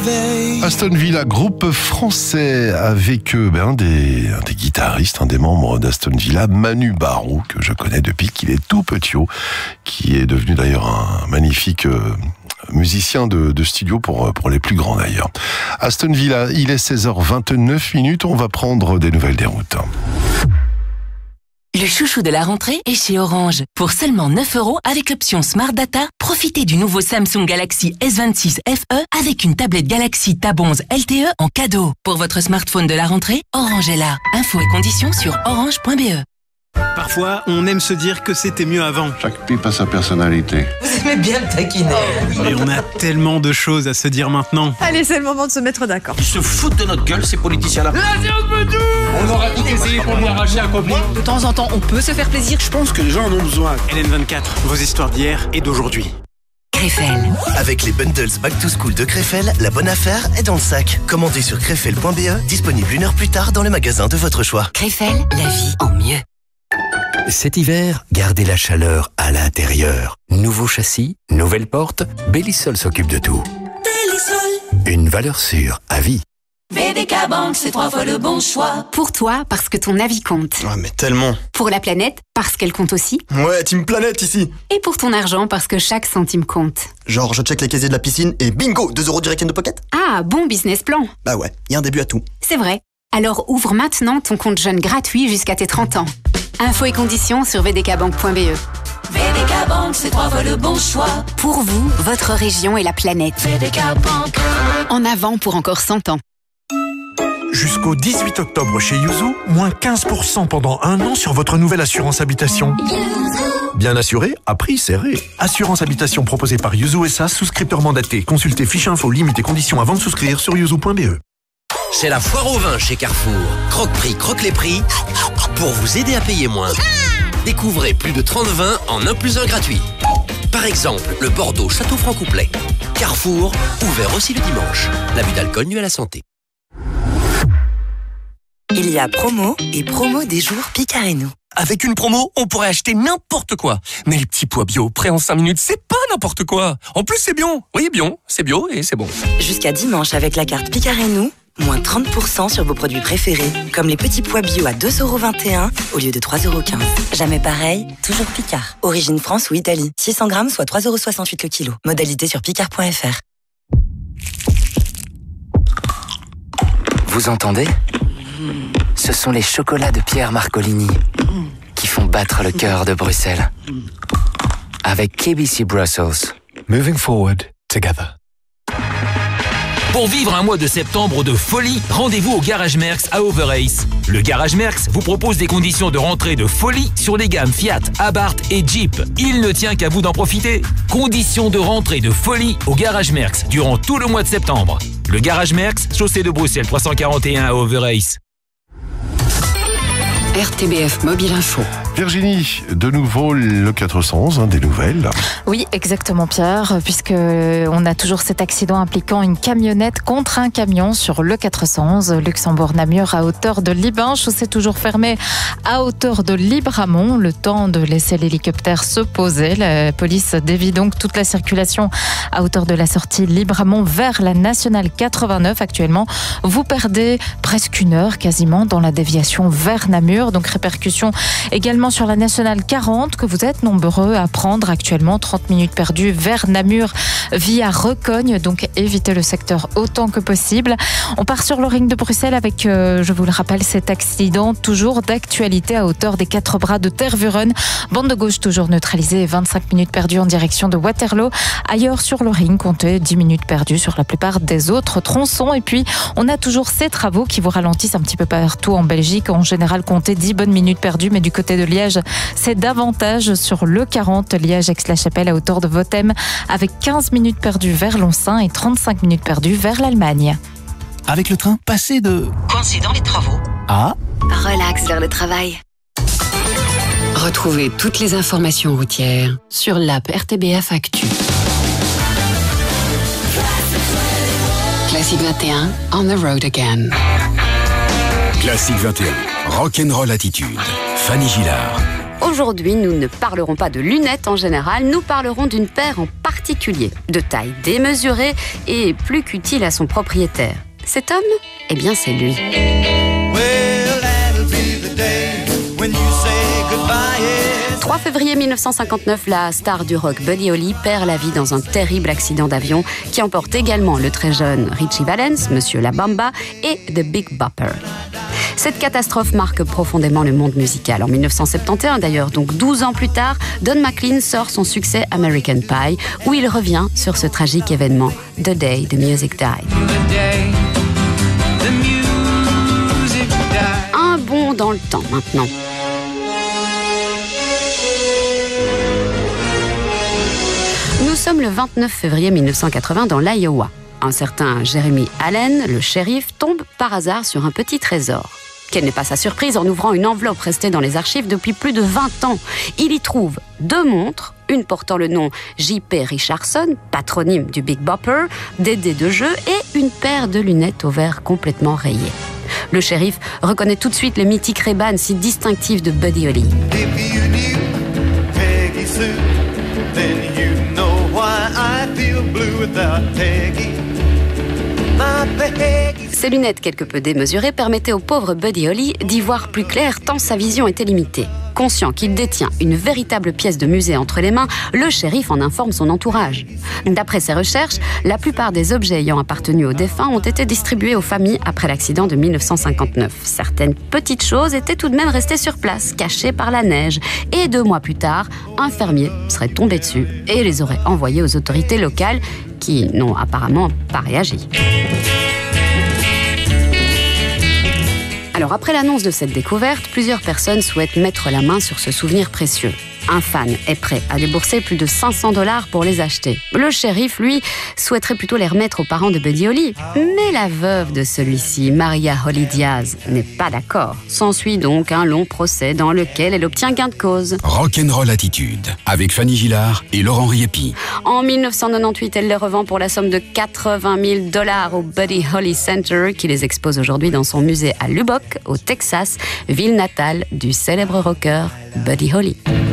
veille. Aston Villa, groupe français avec un des guitaristes, un des membres d'Aston Villa, Manu Barrault, que je connais depuis qu'il est tout petit, qui est devenu d'ailleurs un magnifique musicien de studio pour les plus grands d'ailleurs. Aston Villa, il est 16h29, on va prendre des nouvelles des routes. Le chouchou de la rentrée est chez Orange. Pour seulement 9 € avec l'option Smart Data, profitez du nouveau Samsung Galaxy S26 FE avec une tablette Galaxy Tab 11 LTE en cadeau. Pour votre smartphone de la rentrée, Orange est là. Infos et conditions sur orange.be. Parfois, on aime se dire que c'était mieux avant. Chaque pipe a sa personnalité. Vous aimez bien le taquiner. Mais on a tellement de choses à se dire maintenant. Allez, c'est le moment de se mettre d'accord. Ils se foutent de notre gueule, ces politiciens-là. On aura tout essayé pour lui arracher un copain. De temps en temps, on peut se faire plaisir. Je pense que les gens en ont besoin. LN24, vos histoires d'hier et d'aujourd'hui. Crefel. Avec les bundles Back to School de Crefel, la bonne affaire est dans le sac. Commandez sur crefel.be, disponible 1 heure plus tard dans le magasin de votre choix. Crefel, la vie en mieux. Cet hiver, gardez la chaleur à l'intérieur. Nouveau châssis, nouvelle porte, Bellisol s'occupe de tout. Bellisol. Une valeur sûre à vie. BDK Bank, c'est 3 fois le bon choix. Pour toi, parce que ton avis compte. Ah, mais tellement. Pour la planète, parce qu'elle compte aussi. Ouais, Team Planète ici. Et pour ton argent, parce que chaque centime compte. Genre, je check les casiers de la piscine et bingo, 2 € direct in the pocket. Ah, bon business plan. Bah ouais, y a un début à tout. C'est vrai. Alors ouvre maintenant ton compte jeune gratuit jusqu'à tes 30 ans. Infos et conditions sur vdkbank.be. VDK Bank, c'est 3 fois le bon choix. Pour vous, votre région et la planète. VDK Bank. En avant pour encore 100 ans. Jusqu'au 18 octobre chez Yuzu, moins 15% pendant 1 an sur votre nouvelle assurance habitation. Bien assuré, à prix serré. Assurance habitation proposée par Yuzu SA, souscripteur mandaté. Consultez fiche info, limites et conditions avant de souscrire sur yuzu.be. C'est la foire au vin chez Carrefour. Croque-prix, croque les prix pour vous aider à payer moins. Découvrez plus de 30 vins en 1 + 1 gratuit. Par exemple, le Bordeaux Château Franc-Couplet. Carrefour, ouvert aussi le dimanche. L'abus d'alcool nuit à la santé. Il y a promo et promo des jours Picard et nous. Avec une promo, on pourrait acheter n'importe quoi. Mais les petits pois bio, prêts en 5 minutes, c'est pas n'importe quoi. En plus, c'est bio. Oui, bio, c'est bio et c'est bon. Jusqu'à dimanche avec la carte Picard et nous, moins 30% sur vos produits préférés, comme les petits pois bio à 2,21 € au lieu de 3,15 €. Jamais pareil, toujours Picard. Origine France ou Italie. 600 grammes, soit 3,68 € le kilo. Modalité sur picard.fr. Vous entendez ? Ce sont les chocolats de Pierre Marcolini qui font battre le cœur de Bruxelles. Avec KBC Brussels. Moving forward together. Pour vivre un mois de septembre de folie, rendez-vous au Garage Merckx à Overace. Le Garage Merckx vous propose des conditions de rentrée de folie sur les gammes Fiat, Abarth et Jeep. Il ne tient qu'à vous d'en profiter. Conditions de rentrée de folie au Garage Merckx durant tout le mois de septembre. Le Garage Merckx, chaussée de Bruxelles 341 à Overace. RTBF Mobile Info. Virginie, de nouveau le 411, des nouvelles. Oui, exactement Pierre, puisque on a toujours cet accident impliquant une camionnette contre un camion sur le 411 Luxembourg-Namur à hauteur de Libin, chaussée toujours fermée à hauteur de Libramont, le temps de laisser l'hélicoptère se poser. La police dévie donc toute la circulation à hauteur de la sortie Libramont vers la nationale 89. Actuellement, vous perdez presque 1 heure quasiment dans la déviation vers Namur, donc répercussions également sur la nationale 40 que vous êtes nombreux à prendre actuellement. 30 minutes perdues vers Namur via Recogne, donc évitez le secteur autant que possible. On part sur le ring de Bruxelles avec, je vous le rappelle, cet accident toujours d'actualité à hauteur des 4 bras de Tervuren. Bande de gauche toujours neutralisée, 25 minutes perdues en direction de Waterloo. Ailleurs sur le ring, comptez 10 minutes perdues sur la plupart des autres tronçons. Et puis, on a toujours ces travaux qui vous ralentissent un petit peu partout en Belgique. En général, comptez 10 bonnes minutes perdues, mais du côté de Liège, c'est davantage sur le 40, Liège-Aix-la-Chapelle à hauteur de Votem, avec 15 minutes perdues vers Lonsin et 35 minutes perdues vers l'Allemagne. Avec le train, passez de... Coincé dans les travaux. Ah. Relax vers le travail. Retrouvez toutes les informations routières sur l'app RTBF Actu. Classique 21, on the road again. Classique 21, rock'n'roll attitude. Fanny Gillard. Aujourd'hui, nous ne parlerons pas de lunettes en général, nous parlerons d'une paire en particulier, de taille démesurée et plus qu'utile à son propriétaire. Cet homme, eh bien c'est lui. When you say goodbye, 3 février 1959, la star du rock Buddy Holly perd la vie dans un terrible accident d'avion qui emporte également le très jeune Richie Valens, Monsieur La Bamba et The Big Bopper. Cette catastrophe marque profondément le monde musical. En 1971 d'ailleurs, donc 12 ans plus tard, Don McLean sort son succès American Pie, où il revient sur ce tragique événement, The Day the Music Died. Un bond dans le temps maintenant. Nous sommes le 29 février 1980 dans l'Iowa. Un certain Jeremy Allen, le shérif, tombe par hasard sur un petit trésor. Quelle n'est pas sa surprise en ouvrant une enveloppe restée dans les archives depuis plus de 20 ans. Il y trouve 2 montres, une portant le nom J.P. Richardson, patronyme du Big Bopper, des dés de jeu et une paire de lunettes au verre complètement rayées. Le shérif reconnaît tout de suite les mythiques Ray-Ban si distinctifs de Buddy Holly. Ces lunettes quelque peu démesurées permettaient au pauvre Buddy Holly d'y voir plus clair tant sa vision était limitée. Conscient qu'il détient une véritable pièce de musée entre les mains, le shérif en informe son entourage. D'après ses recherches, la plupart des objets ayant appartenu aux défunts ont été distribués aux familles après l'accident de 1959. Certaines petites choses étaient tout de même restées sur place, cachées par la neige. Et 2 mois plus tard, un fermier serait tombé dessus et les aurait envoyées aux autorités locales qui n'ont apparemment pas réagi. Alors après l'annonce de cette découverte, plusieurs personnes souhaitent mettre la main sur ce souvenir précieux. Un fan est prêt à débourser plus de $500 pour les acheter. Le shérif, lui, souhaiterait plutôt les remettre aux parents de Buddy Holly. Mais la veuve de celui-ci, Maria Holly Diaz, n'est pas d'accord. S'ensuit donc un long procès dans lequel elle obtient gain de cause. Rock'n'Roll Attitude, avec Fanny Gillard et Laurent Riepi. En 1998, elle les revend pour la somme de $80 000 au Buddy Holly Center, qui les expose aujourd'hui dans son musée à Lubbock, au Texas, ville natale du célèbre rocker Buddy Holly.